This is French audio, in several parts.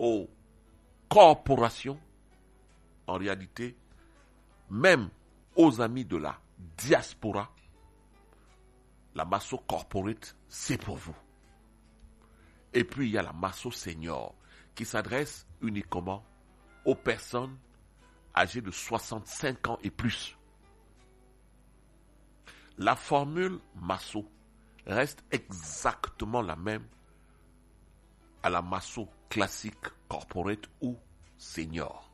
aux corporations, en réalité, même aux amis de la diaspora, la Masso Corporate, c'est pour vous. Et puis, il y a la Masso Senior, qui s'adresse uniquement aux personnes âgées de 65 ans et plus. La formule Masso reste exactement la même à la Masso classique corporate ou senior.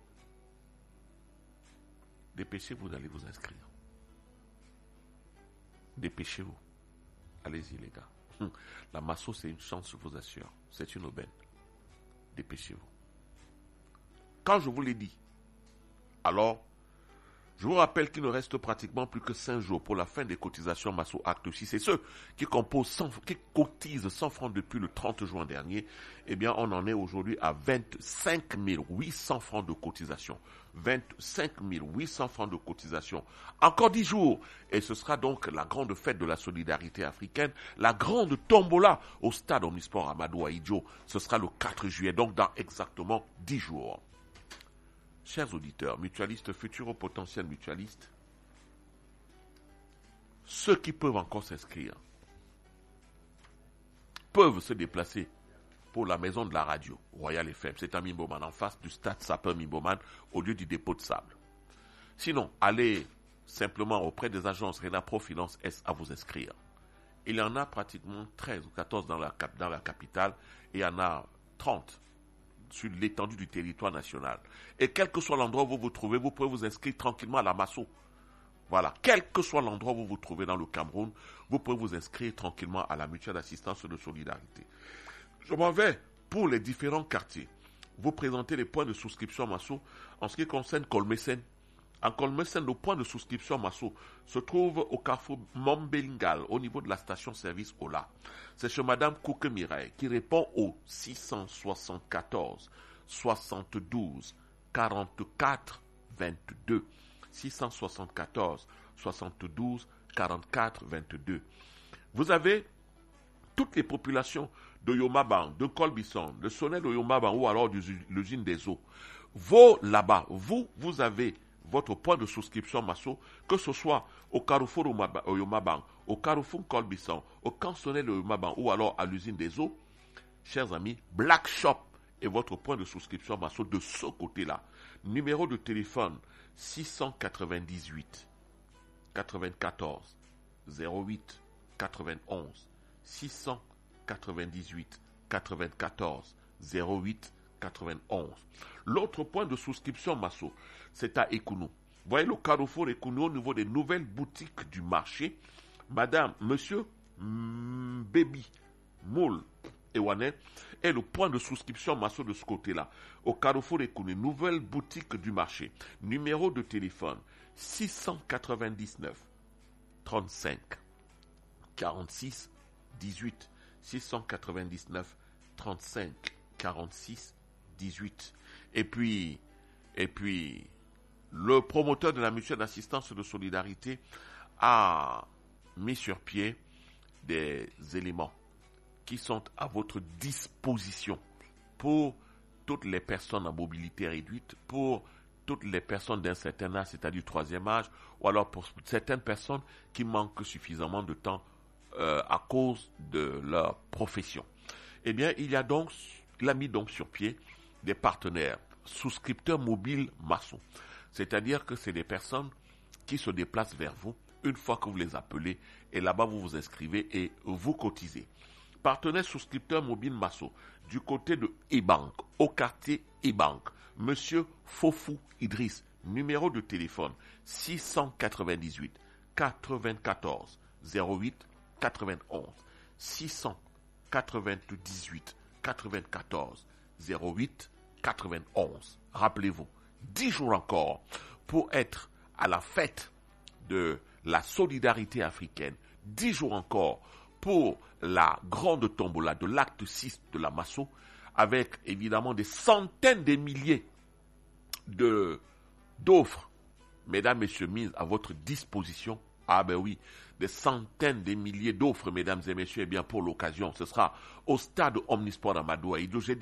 Dépêchez-vous d'aller vous inscrire. Dépêchez-vous. Allez-y les gars. La Masso, c'est une chance, je vous assure. C'est une aubaine. Dépêchez-vous. Quand je vous l'ai dit, alors, je vous rappelle qu'il ne reste pratiquement plus que 5 jours pour la fin des cotisations Masso Acte 6. Et ceux qui cotisent 100 francs depuis le 30 juin dernier, eh bien, on en est aujourd'hui à 25 800 francs de cotisation. 25 800 francs de cotisation. Encore 10 jours. Et ce sera donc la grande fête de la solidarité africaine, la grande tombola au stade Omnisport Amadou Ahidjo. Ce sera le 4 juillet, donc dans exactement 10 jours. Chers auditeurs, mutualistes, futurs ou potentiels mutualistes, ceux qui peuvent encore s'inscrire peuvent se déplacer pour la maison de la radio, Royal FM. C'est à Mimboman, en face du stade Sapeur Mimboman, au lieu du dépôt de sable. Sinon, allez simplement auprès des agences Renapro Finance S à vous inscrire. Il y en a pratiquement 13 ou 14 dans la capitale et il y en a 30 sur l'étendue du territoire national. Et quel que soit l'endroit où vous vous trouvez, vous pouvez vous inscrire tranquillement à la Masso. Voilà, quel que soit l'endroit où vous vous trouvez dans le Cameroun, vous pouvez vous inscrire tranquillement à la mutuelle d'assistance de solidarité. Je m'en vais pour les différents quartiers. Vous présentez les points de souscription Masso en ce qui concerne Kolmesen. En Kolmesen, le point de souscription Masso se trouve au carrefour Mombelingal, au niveau de la station-service Ola. C'est chez Madame Kouke Mireille qui répond au 674 72 44 22. 674 72 44 22. Vous avez toutes les populations de Yomaban, de Kolbisson, de Sonnet de Yomaban ou alors de l'usine des eaux. Là-bas, vous avez votre point de souscription Masso, que ce soit au carrefour Yomaban, au carrefour Kolbisson, au Cansonnet de Yomaban ou alors à l'usine des eaux. Chers amis, Black Shop est votre point de souscription Masso de ce côté-là. Numéro de téléphone 698 94 08 91 698 94 08 91. L'autre point de souscription Masso, c'est à Ekounou. Voyez le carrefour Ekounou au niveau des nouvelles boutiques du marché. Madame, monsieur, Baby, Moule et Wanet est le point de souscription Masso de ce côté-là. Au carrefour Ekounou, nouvelle boutique du marché. Numéro de téléphone 699 35 46 18. 699 35 46 18. Et puis, le promoteur de la mutuelle d'assistance de solidarité a mis sur pied des éléments qui sont à votre disposition pour toutes les personnes à mobilité réduite, pour toutes les personnes d'un certain âge, c'est-à-dire troisième âge, ou alors pour certaines personnes qui manquent suffisamment de temps à cause de leur profession. Eh bien, il a mis donc sur pied des partenaires, souscripteurs mobiles Masso. C'est-à-dire que c'est des personnes qui se déplacent vers vous une fois que vous les appelez et là-bas vous vous inscrivez et vous cotisez. Partenaire souscripteur mobile Masso du côté de E-Bank, au quartier E-Bank, Monsieur Fofou Idriss, numéro de téléphone 698 94 08 91 698 94 08 91. Rappelez-vous, 10 jours encore pour être à la fête de la solidarité africaine, 10 jours encore pour la grande tombola de l'acte 6 de la Masso, avec évidemment des centaines de milliers d'offres, mesdames, messieurs, mises à votre disposition. Ah ben oui, des centaines de milliers d'offres, mesdames et messieurs, et bien pour l'occasion, ce sera au stade Omnisport Amadou Ahidjo.